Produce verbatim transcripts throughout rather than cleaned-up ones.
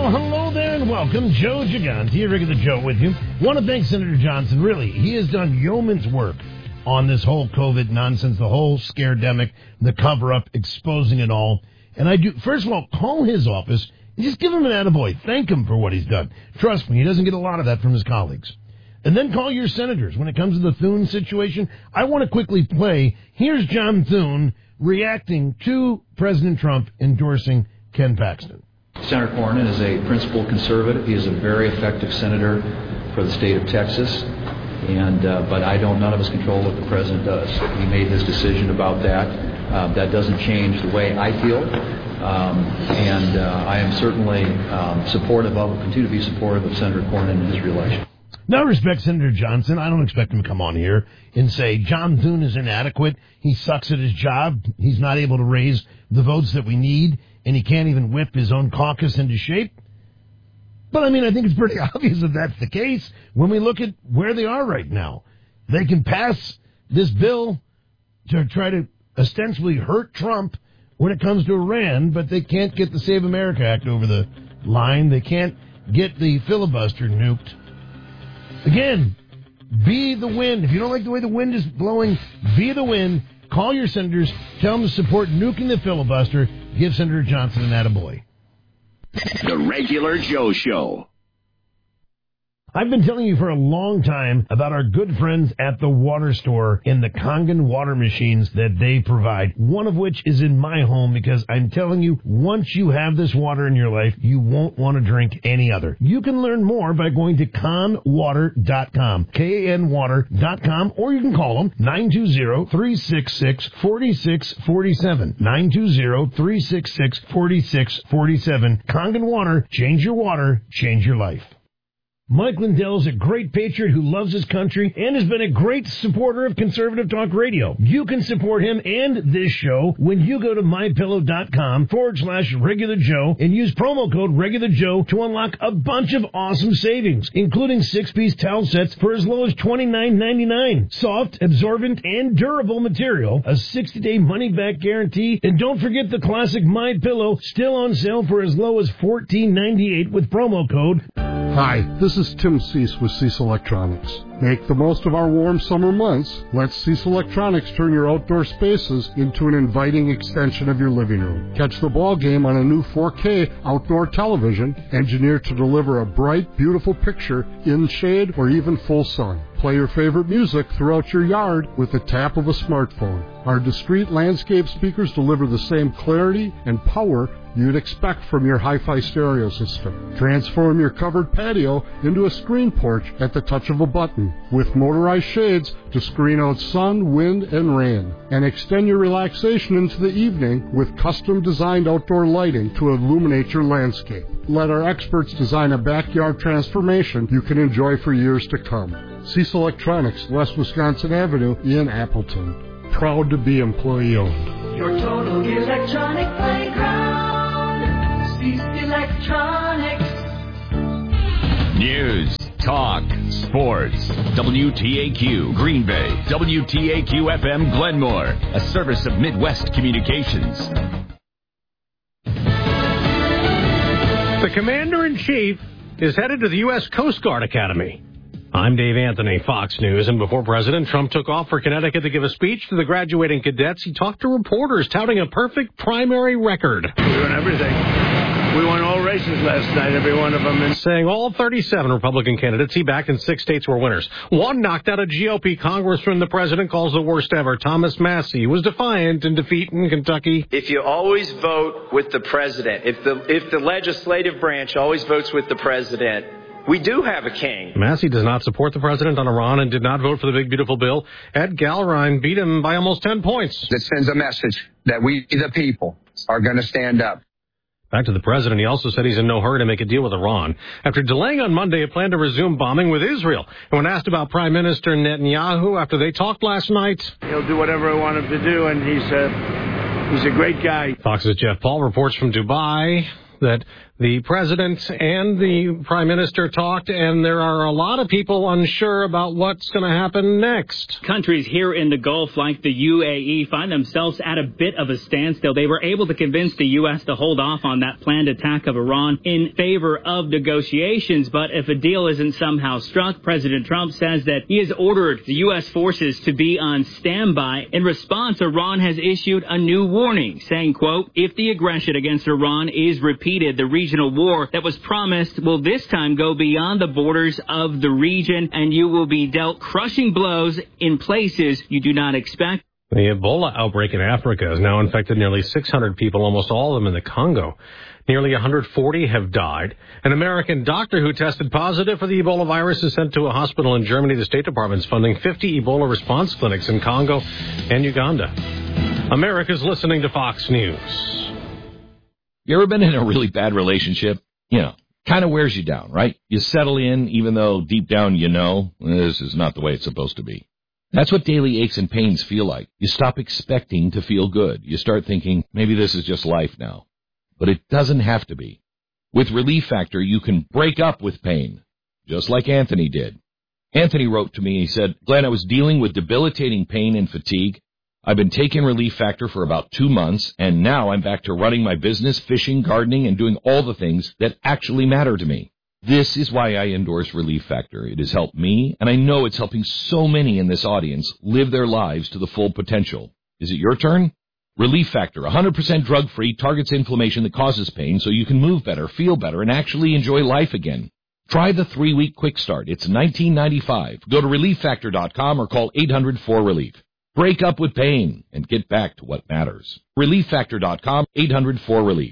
Well, hello there and welcome. Joe Gigante, regular Joe with you. Want to thank Senator Johnson. Really, he has done yeoman's work on this whole COVID nonsense, the whole scaredemic, the cover-up, exposing it all. And I do, first of all, call his office and just give him an attaboy. Thank him for what he's done. Trust me, he doesn't get a lot of that from his colleagues. And then call your senators. When it comes to the Thune situation, I want to quickly play. Here's John Thune reacting to President Trump endorsing Ken Paxton. Senator Cornyn is a principled conservative. He is a very effective senator for the state of Texas. And uh, but I don't, none of us control what the president does. He made his decision about that. Uh, that doesn't change the way I feel. Um, and uh, I am certainly um, supportive of, will continue to be supportive of Senator Cornyn and his reelection. Now, I respect Senator Johnson. I don't expect him to come on here and say John Thune is inadequate. He sucks at his job. He's not able to raise the votes that we need, and he can't even whip his own caucus into shape. But, I mean, I think it's pretty obvious that that's the case when we look at where they are right now. They can pass this bill to try to ostensibly hurt Trump when it comes to Iran, but they can't get the Save America Act over the line. They can't get the filibuster nuked. Again, be the wind. If you don't like the way the wind is blowing, be the wind. Call your senators. Tell them to support nuking the filibuster. Give Senator Johnson an attaboy. The Regular Joe Show. I've been telling you for a long time about our good friends at the water store and the Kangen water machines that they provide, one of which is in my home because I'm telling you, once you have this water in your life, you won't want to drink any other. You can learn more by going to kan water dot com, K A N water dot com, or you can call them nine two zero, three six six, four six four seven, nine two zero, three six six, four six four seven. Kangen Water, change your water, change your life. Mike Lindell is a great patriot who loves his country and has been a great supporter of Conservative Talk Radio. You can support him and this show when you go to mypillow.com forward slash regular Joe and use promo code regular Joe to unlock a bunch of awesome savings, including six-piece towel sets for as low as twenty-nine ninety-nine. Soft, absorbent, and durable material, a sixty-day money-back guarantee, and don't forget the classic My Pillow, still on sale for as low as fourteen ninety-eight with promo code. Hi, this is Tim Cease with Cease Electronics. Make the most of our warm summer months. Let Cease Electronics turn your outdoor spaces into an inviting extension of your living room. Catch the ball game on a new four K outdoor television, engineered to deliver a bright, beautiful picture in shade or even full sun. Play your favorite music throughout your yard with the tap of a smartphone. Our discreet landscape speakers deliver the same clarity and power you'd expect from your hi-fi stereo system. Transform your covered patio into a screen porch at the touch of a button, with motorized shades to screen out sun, wind, and rain. And extend your relaxation into the evening with custom-designed outdoor lighting to illuminate your landscape. Let our experts design a backyard transformation you can enjoy for years to come. Cease Electronics, West Wisconsin Avenue in Appleton. Proud to be employee-owned. Your total electronic playground. Cease Electronics. News, talk, sports. W T A Q Green Bay. W T A Q F M Glenmore. A service of Midwest Communications. The Commander-in-Chief is headed to the U S Coast Guard Academy. I'm Dave Anthony, Fox News, and before President Trump took off for Connecticut to give a speech to the graduating cadets, he talked to reporters touting a perfect primary record. We won everything. We won all races last night, every one of them. Saying all thirty-seven Republican candidates he backed in six states were winners. One knocked out a G O P congressman the president calls the worst ever. Thomas Massie was defiant in defeat in Kentucky. If you always vote with the president, if the if the legislative branch always votes with the president, we do have a king. Massie does not support the president on Iran and did not vote for the big, beautiful bill. Ed Galrine beat him by almost ten points. That sends a message that we, the people, are going to stand up. Back to the president, he also said he's in no hurry to make a deal with Iran. After delaying on Monday a plan to resume bombing with Israel. And when asked about Prime Minister Netanyahu after they talked last night, he'll do whatever I want him to do, and he's a, he's a great guy. Fox's Jeff Paul reports from Dubai. that the president and the prime minister talked, and there are a lot of people unsure about what's going to happen next. Countries here in the Gulf, like the U A E, find themselves at a bit of a standstill. They were able to convince the U S to hold off on that planned attack of Iran in favor of negotiations. But if a deal isn't somehow struck, President Trump says that he has ordered the U S forces to be on standby. In response, Iran has issued a new warning, saying, quote, if the aggression against Iran is repeated, the regional war that was promised will this time go beyond the borders of the region, and you will be dealt crushing blows in places you do not expect. The Ebola outbreak in Africa has now infected nearly six hundred people, almost all of them in the Congo. Nearly one hundred forty have died. An American doctor who tested positive for the Ebola virus is sent to a hospital in Germany. The State Department is funding fifty Ebola response clinics in Congo and Uganda. America's listening to Fox News. You ever been in a really bad relationship? You know, kind of wears you down, right? You settle in, even though deep down you know this is not the way it's supposed to be. That's what daily aches and pains feel like. You stop expecting to feel good. You start thinking, maybe this is just life now. But it doesn't have to be. With Relief Factor, you can break up with pain, just like Anthony did. Anthony wrote to me, he said, Glenn, I was dealing with debilitating pain and fatigue. I've been taking Relief Factor for about two months, and now I'm back to running my business, fishing, gardening, and doing all the things that actually matter to me. This is why I endorse Relief Factor. It has helped me, and I know it's helping so many in this audience live their lives to the full potential. Is it your turn? Relief Factor, one hundred percent drug-free, targets inflammation that causes pain so you can move better, feel better, and actually enjoy life again. Try the three-week quick start. It's nineteen ninety-five dollars. Go to relief factor dot com or call eight hundred four relief. Break up with pain and get back to what matters. relief factor dot com, eight hundred four relief.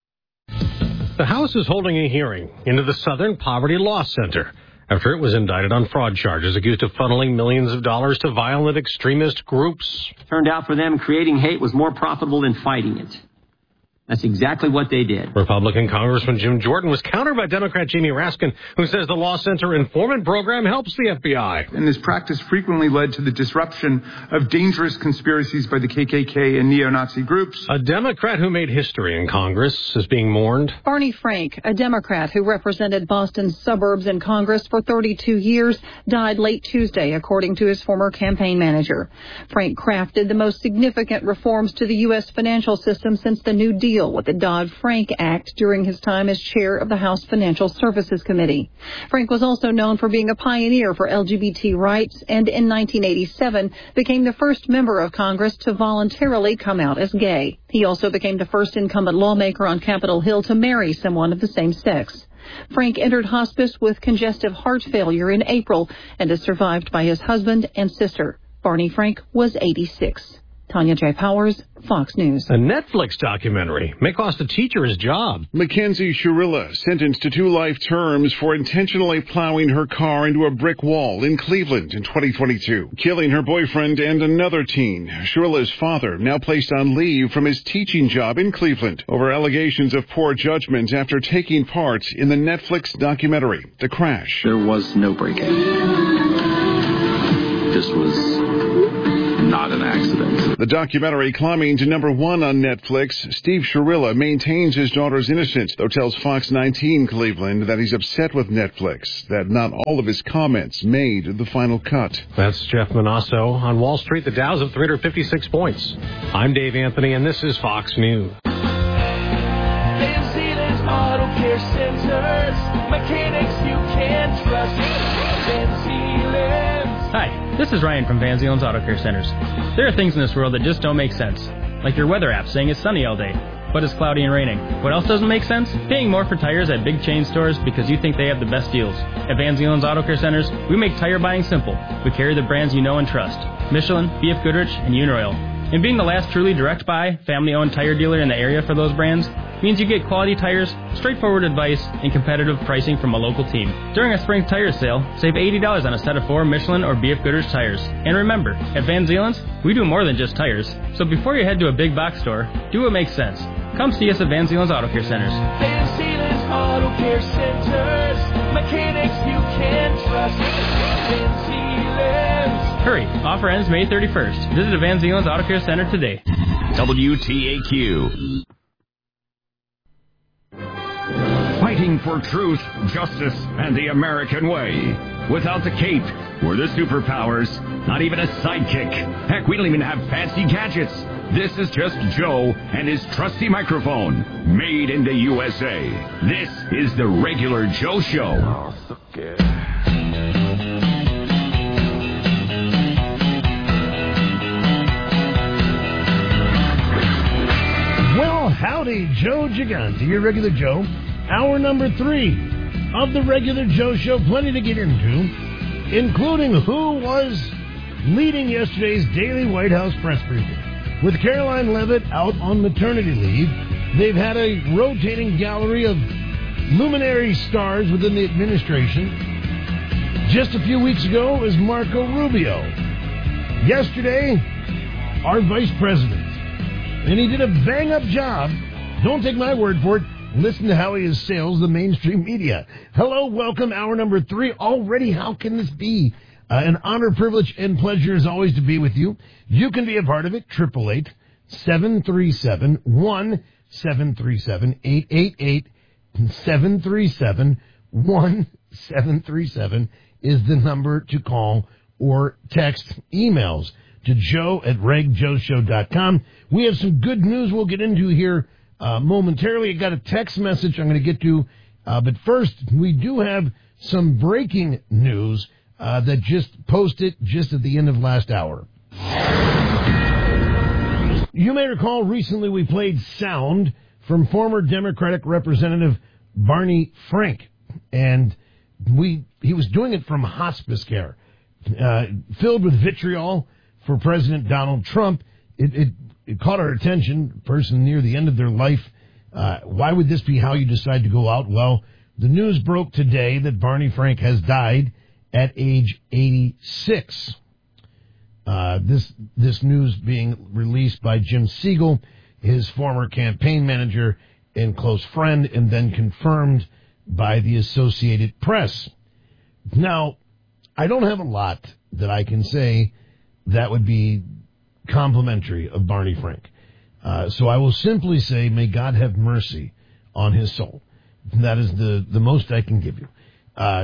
The House is holding a hearing into the Southern Poverty Law Center after it was indicted on fraud charges accused of funneling millions of dollars to violent extremist groups. Turned out for them, creating hate was more profitable than fighting it. That's exactly what they did. Republican Congressman Jim Jordan was countered by Democrat Jamie Raskin, who says the Law Center informant program helps the F B I. And this practice frequently led to the disruption of dangerous conspiracies by the K K K and neo-Nazi groups. A Democrat who made history in Congress is being mourned. Barney Frank, a Democrat who represented Boston's suburbs in Congress for thirty-two years, died late Tuesday, according to his former campaign manager. Frank crafted the most significant reforms to the U S financial system since the New Deal with the Dodd-Frank Act during his time as chair of the House Financial Services Committee. Frank was also known for being a pioneer for L G B T rights and in nineteen eighty-seven became the first member of Congress to voluntarily come out as gay. He also became the first incumbent lawmaker on Capitol Hill to marry someone of the same sex. Frank entered hospice with congestive heart failure in April and is survived by his husband and sister. Barney Frank was eighty-six. Tanya J. Powers, Fox News. A Netflix documentary may cost a teacher his job. Mackenzie Shurilla sentenced to two life terms for intentionally plowing her car into a brick wall in Cleveland in twenty twenty-two, killing her boyfriend and another teen. Shurilla's father now placed on leave from his teaching job in Cleveland over allegations of poor judgment after taking part in the Netflix documentary, The Crash. There was no break-in. This was not an accident. The documentary climbing to number one on Netflix. Steve Shurilla maintains his daughter's innocence, though tells Fox nineteen Cleveland that he's upset with Netflix, that not all of his comments made the final cut. That's Jeff Manasso. On Wall Street, the Dow's up three hundred fifty-six points. I'm Dave Anthony, and this is Fox News. Van Zeeland's Auto Care Centers, mechanics you can trust. Van Zeeland. Hi, this is Ryan from Van Zeeland's Auto Care Centers. There are things in this world that just don't make sense, like your weather app saying it's sunny all day, but it's cloudy and raining. What else doesn't make sense? Paying more for tires at big chain stores because you think they have the best deals. At Van Zeeland's Auto Care Centers, we make tire buying simple. We carry the brands you know and trust: Michelin, B F Goodrich, and Uniroyal. And being the last truly direct buy, family-owned tire dealer in the area for those brands means you get quality tires, straightforward advice, and competitive pricing from a local team. During a spring tire sale, save eighty dollars on a set of four Michelin or B F Goodrich tires. And remember, at Van Zeeland's, we do more than just tires. So before you head to a big box store, do what makes sense. Come see us at Van Zeeland's Auto Care Centers. Van Zeeland's Auto Care Centers, mechanics you can trust. Van Zeeland's. Hurry, offer ends May thirty-first. Visit a Van Zeeland's Auto Care Center today. W T A Q. fighting for truth, justice, and the American way. Without the cape or the superpowers, not even a sidekick. Heck, we don't even have fancy gadgets. This is just Joe and his trusty microphone, made in the U S A. This is the Regular Joe Show. Oh, so good. Well, howdy, Joe Gigante, your Regular Joe. Hour number three of the Regular Joe Show. Plenty to get into, including who was leading yesterday's daily White House press briefing. With Caroline Leavitt out on maternity leave, they've had a rotating gallery of luminary stars within the administration. Just a few weeks ago, it was Marco Rubio. Yesterday, our vice president. And he did a bang-up job. Don't take my word for it. Listen to how he assails the mainstream media. Hello, welcome, hour number three. Already, how can this be? Uh, an honor, privilege, and pleasure as always to be with you. You can be a part of it. Triple eight seven three seven one seven three seven eight eight eight seven three seven one seven three seven is the number to call or text. Emails to Joe at reg joe show dot com. We have some good news we'll get into here uh, momentarily. I got a text message I'm going to get to, uh, but first we do have some breaking news uh, that just posted just at the end of last hour. You may recall recently we played sound from former Democratic Representative Barney Frank, and we he was doing it from hospice care, uh, filled with vitriol for President Donald Trump. It, it, it caught our attention, a person near the end of their life. Uh, why would this be how you decide to go out? Well, the news broke today that Barney Frank has died at age eighty-six. Uh, this this news being released by Jim Siegel, his former campaign manager and close friend, and then confirmed by the Associated Press. Now, I don't have a lot that I can say that would be complimentary of Barney Frank. Uh, so I will simply say, may God have mercy on his soul. That is the, the most I can give you. Uh,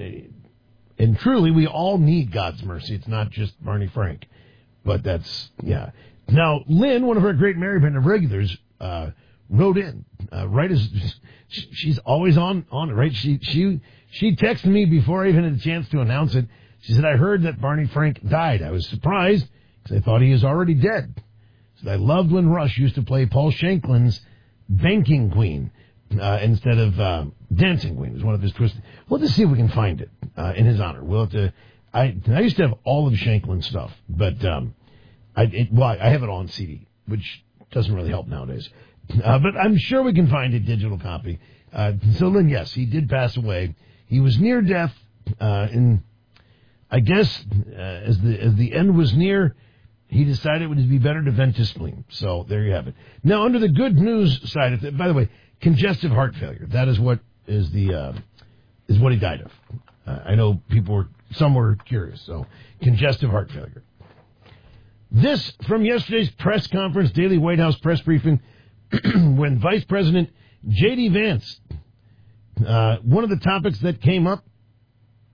and truly, we all need God's mercy. It's not just Barney Frank. But that's, yeah. Now, Lynn, one of our great Mary Band of regulars, uh, wrote in, uh, right as, she's always on, on it, right? She, she, she texted me before I even had a chance to announce it. She said, I heard that Barney Frank died. I was surprised because I thought he was already dead. She said, I loved when Rush used to play Paul Shanklin's Banking Queen uh, instead of uh, Dancing Queen. It was one of his twists. We'll just see if we can find it uh, in his honor. We'll have to. I I used to have all of Shanklin's stuff, but um, I it, well I have it on C D, which doesn't really help nowadays. Uh, but I'm sure we can find a digital copy. Uh, so then, yes, he did pass away. He was near death uh, in. I guess uh, as the as the end was near, he decided it would be better to vent his spleen. So there you have it. Now, under the good news side of it, by the way, congestive heart failure. That is what is the uh, is what he died of. Uh, I know people were some were curious. So congestive heart failure. This from yesterday's press conference, daily White House press briefing, when Vice President J D. Vance, uh, one of the topics that came up